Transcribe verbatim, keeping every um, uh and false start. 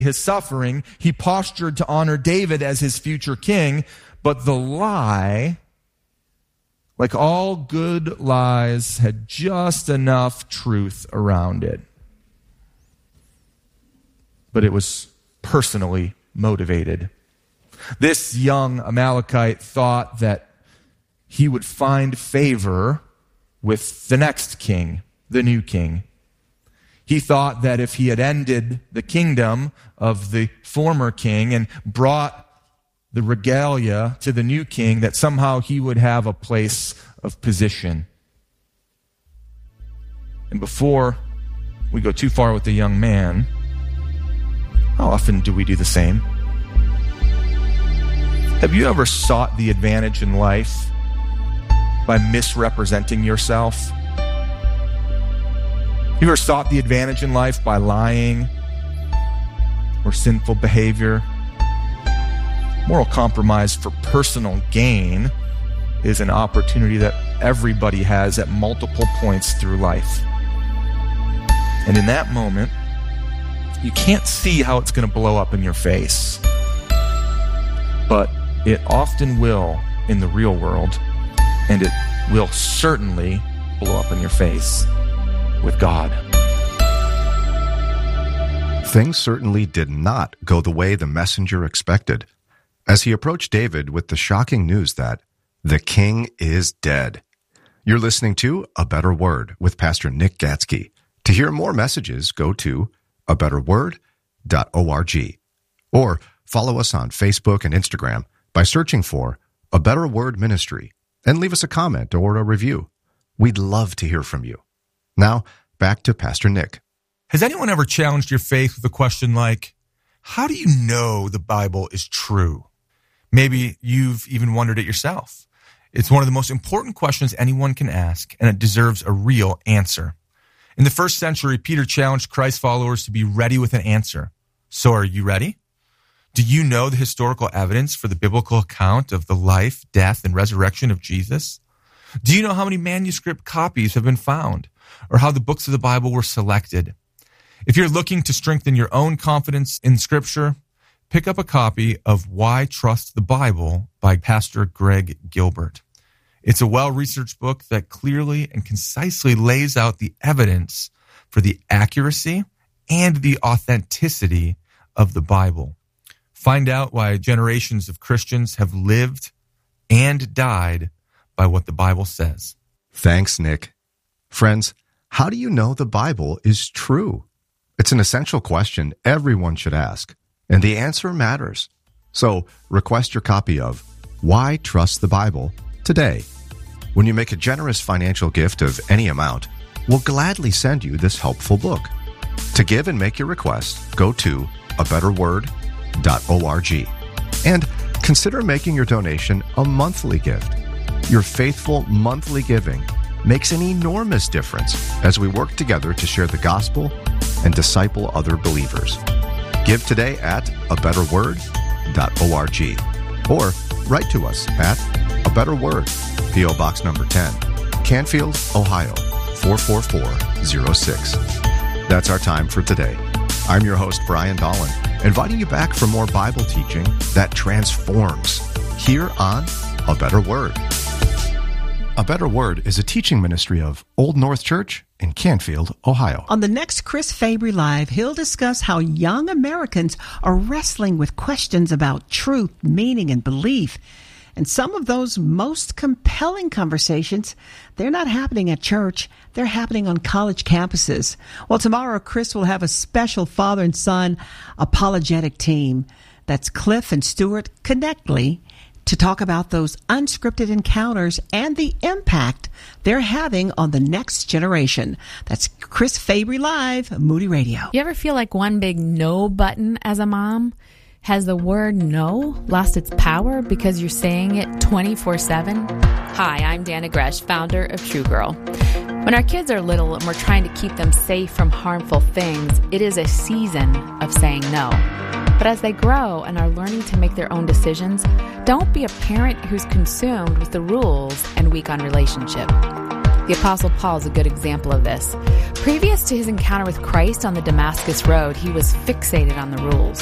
his suffering, he postured to honor David as his future king, but the lie, like all good lies, had just enough truth around it. But it was personally motivated. This young Amalekite thought that he would find favor with the next king, the new king. He thought that if he had ended the kingdom of the former king and brought the regalia to the new king, that somehow he would have a place of position. And before we go too far with the young man, how often do we do the same? Have you ever sought the advantage in life by misrepresenting yourself? You ever sought the advantage in life by lying or sinful behavior? Moral compromise for personal gain is an opportunity that everybody has at multiple points through life. And in that moment, you can't see how it's going to blow up in your face. But it often will in the real world, and it will certainly blow up in your face with God. Things certainly did not go the way the messenger expected, as he approached David with the shocking news that the king is dead. You're listening to A Better Word with Pastor Nick Gatsky. To hear more messages, go to a better word dot org or follow us on Facebook and Instagram by searching for A Better Word Ministry and leave us a comment or a review. We'd love to hear from you. Now, back to Pastor Nick. Has anyone ever challenged your faith with a question like, how do you know the Bible is true? Maybe you've even wondered it yourself. It's one of the most important questions anyone can ask, and it deserves a real answer. In the first century, Peter challenged Christ's followers to be ready with an answer. So are you ready? Do you know the historical evidence for the biblical account of the life, death, and resurrection of Jesus? Do you know how many manuscript copies have been found, or how the books of the Bible were selected? If you're looking to strengthen your own confidence in Scripture, pick up a copy of Why Trust the Bible by Pastor Greg Gilbert. It's a well-researched book that clearly and concisely lays out the evidence for the accuracy and the authenticity of the Bible. Find out why generations of Christians have lived and died by what the Bible says. Thanks, Nick. Friends, how do you know the Bible is true? It's an essential question everyone should ask, and the answer matters. So request your copy of Why Trust the Bible today. When you make a generous financial gift of any amount, we'll gladly send you this helpful book. To give and make your request, go to a better word dot org and consider making your donation a monthly gift. Your faithful monthly giving makes an enormous difference as we work together to share the gospel and disciple other believers. Give today at a better word dot org or write to us at A Better Word, P O Box number ten, Canfield, Ohio, four four four zero six. That's our time for today. I'm your host, Brian Dolan, inviting you back for more Bible teaching that transforms here on A Better Word. A Better Word is a teaching ministry of Old North Church in Canfield, Ohio. On the next Chris Fabry Live, he'll discuss how young Americans are wrestling with questions about truth, meaning, and belief. And some of those most compelling conversations, they're not happening at church. They're happening on college campuses. Well, tomorrow, Chris will have a special father and son apologetic team. That's Cliff and Stuart Connectly, to talk about those unscripted encounters and the impact they're having on the next generation. That's Chris Fabry Live, Moody Radio. You ever feel like one big no button as a mom? Has the word no lost its power because you're saying it twenty-four seven? Hi, I'm Dana Gresh, founder of True Girl. When our kids are little and we're trying to keep them safe from harmful things, it is a season of saying no. But as they grow and are learning to make their own decisions, don't be a parent who's consumed with the rules and weak on relationship. The Apostle Paul is a good example of this. Previous to his encounter with Christ on the Damascus Road, he was fixated on the rules.